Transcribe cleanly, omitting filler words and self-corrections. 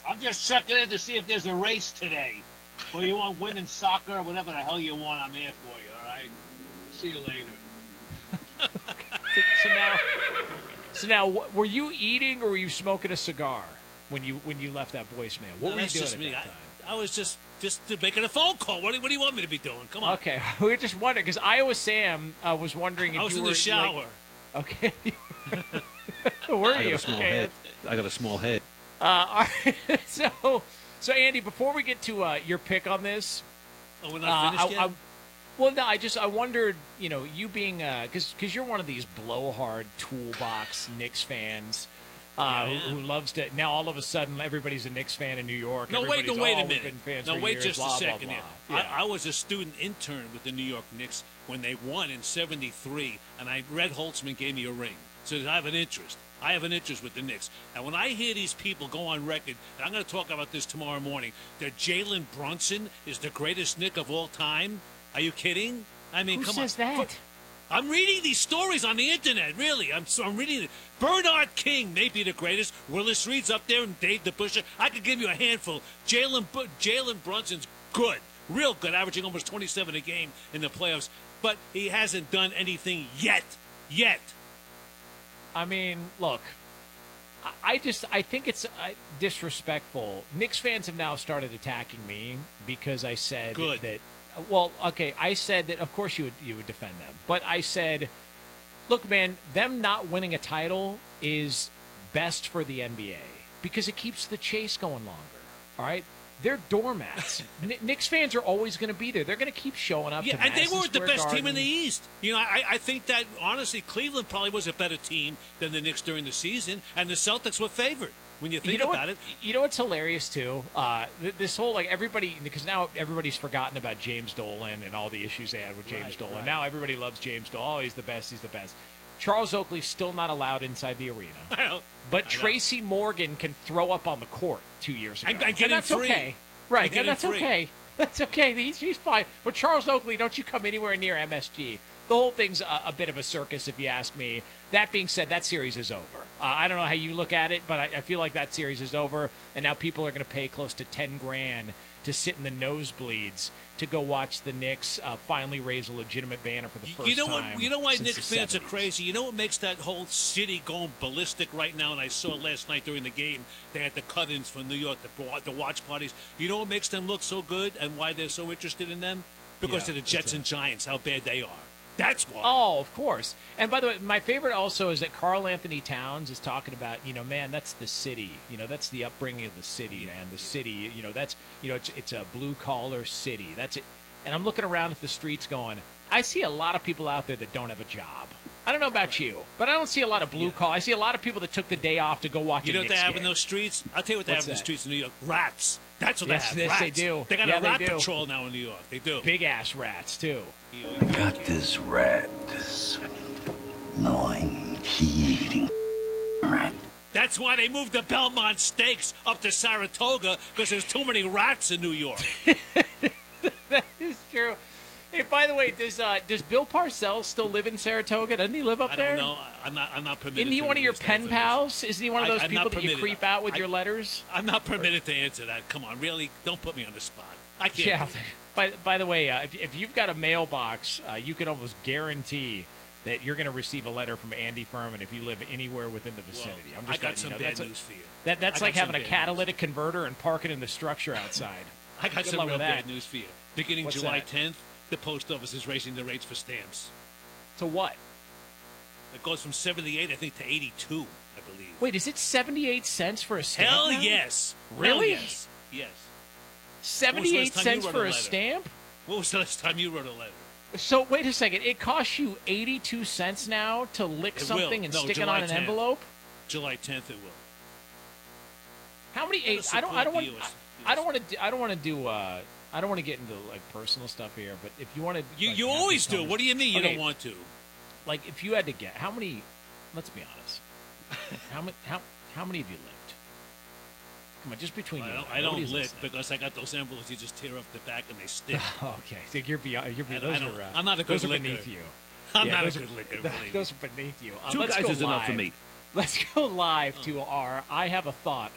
I'm just checking in to see if there's a race today. Or you want women's soccer or whatever the hell you want, I'm here for you, all right? See you later. So now, were you eating or were you smoking a cigar when you left that voicemail? What were you That's doing just at me. that time? I was just making a phone call. What do you want me to be doing? Come on. Okay, we were just wondering because Iowa Sam was wondering if I was you in were the shower. Okay. Were I got you? a small Okay. head. I got a small head. All right. So Andy, before we get to your pick on this, Oh, we're not finished yet? well, no, I wondered, you being because you're one of these blowhard toolbox Knicks fans. Who loves to now? All of a sudden, everybody's a Knicks fan in New York. No, wait a Everybody's, minute. We've been fans No, for wait years, just blah, a second blah, here. blah. Yeah. I was a student intern with the New York Knicks when they won in '73, and Red Holtzman gave me a ring. So I have an interest. I have an interest with the Knicks. And when I hear these people go on record, and I'm going to talk about this tomorrow morning, that Jalen Brunson is the greatest Knick of all time, are you kidding? I mean, Who come says on. that? I'm reading these stories on the internet, really. I'm reading it. Bernard King may be the greatest. Willis Reed's up there and Dave DeBusschere. I could give you a handful. Jalen Brunson's good, real good, averaging almost 27 a game in the playoffs. But he hasn't done anything yet. I mean, look, I think it's disrespectful. Knicks fans have now started attacking me because I said Good. that. Well, okay, I said that. Of course, you would defend them, but I said, look, man, them not winning a title is best for the NBA because it keeps the chase going longer. All right. They're doormats. Knicks fans are always going to be there. They're going to keep showing up. Yeah, to and they Madison weren't the Square best team in Garden. the East. I think that, honestly, Cleveland probably was a better team than the Knicks during the season, and the Celtics were favored when you think about it. You know what's hilarious too? This whole everybody, because now everybody's forgotten about James Dolan and all the issues they had with James Dolan. right. Now everybody loves James Dolan. Oh, he's the best. He's the best. Charles Oakley's still not allowed inside the arena, but Tracy Morgan can throw up on the court 2 years ago, And get him that's free. okay. Right, And get and him that's free. okay. That's okay. He's fine. But Charles Oakley, don't you come anywhere near MSG. The whole thing's a bit of a circus, if you ask me. That being said, that series is over. I don't know how you look at it, but I feel like that series is over, and now people are going to pay close to $10,000 to sit in the nosebleeds to go watch the Knicks finally raise a legitimate banner for the first time. You know why since Knicks the fans are 70s. crazy? You know what makes that whole city going ballistic right now? And I saw last night during the game, they had the cut-ins from New York, the watch parties. You know what makes them look so good and why they're so interested in them? Because of the Jets and Giants, how bad they are. That's why. Oh, of course. And by the way, my favorite also is that Carl Anthony Towns is talking about, man, that's the city. That's the upbringing of the city, man. The city, that's, it's a blue collar city. That's it. And I'm looking around at the streets going, I see a lot of people out there that don't have a job. I don't know about you, but I don't see a lot of blue collar. I see a lot of people that took the day off to go watch You a know what Knicks they have game. in those streets? I'll tell you what they What's have in the that? streets in New York. Rats. That's what Yes, they have. yes, Rats. they do. They got Yeah, a they rat do. patrol now in New York. They do. Big ass rats too. Got this rat, this gnawing, eating rat. That's why they moved the Belmont Steaks up to Saratoga, because there's too many rats in New York. That is true. Hey, by the way, does Bill Parcells still live in Saratoga? Doesn't he live up I there? don't know. I'm not permitted. Isn't he to one of your release that pen information. pals? Isn't he one of those I'm people not that you permitted. creep out with your letters? I'm not permitted to answer that. Come on, really? Don't put me on the spot. I can't. Yeah. By the way, if you've got a mailbox, you can almost guarantee that you're going to receive a letter from Andy Furman if you live anywhere within the vicinity. Well, I'm just I got letting some you know, bad that's news for you. That's I got like some having a bad news. catalytic converter and parking in the structure outside. I got Good some luck real with bad that. news for you. Beginning What's July that? 10th, the post office is raising the rates for stamps. To what? It goes from 78, I think, to 82, I believe. Wait, is it 78 cents for a stamp? Hell now? yes. Really? Hell yes. Yes. 78 time you cents wrote for a a letter? stamp? When was the last time you wrote a letter? So wait a second. It costs you 82 cents now to lick It something will. and No, stick July it on an 10th. envelope? July 10th, it will. How many? Gotta I don't support want. the US. I don't want to. I don't want to do. I don't want to get into like personal stuff here. But if you want to, You always do. What do you mean you Okay. don't want to? Like if you had to get how many? Let's be honest. How many have you licked? Come on, just between you. I don't Nobody's lick listening. because I got those envelopes you just tear off the back and they stick. Okay, so you're beyond. You're beyond. I Those don't- are, I'm not a those good are licker. beneath you. I'm Yeah, not a those good are- licker, believe me. Those are beneath you. Two Let's guys go is enough for live. me. Let's go live to our I Have a Thought